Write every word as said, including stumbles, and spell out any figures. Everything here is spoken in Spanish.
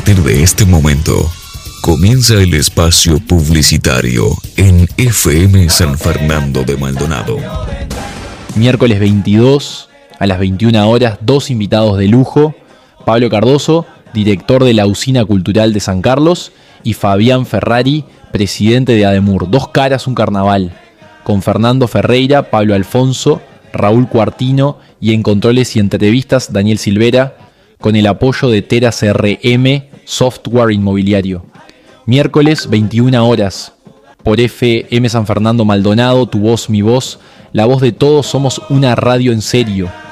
partir de este momento, comienza el espacio publicitario en F M San Fernando de Maldonado. Miércoles veintidós, a las veintiuna horas, dos invitados de lujo: Pablo Cardoso, director de la Usina Cultural de San Carlos, y Fabián Ferrari, presidente de ADEMUR. Dos caras, un carnaval. Con Fernando Ferreira, Pablo Alfonso, Raúl Cuartino y en controles y entrevistas Daniel Silvera, con el apoyo de Tera C R M, software inmobiliario. Miércoles veintiuna horas, por F M San Fernando Maldonado, tu voz, mi voz, la voz de todos, somos una radio en serio.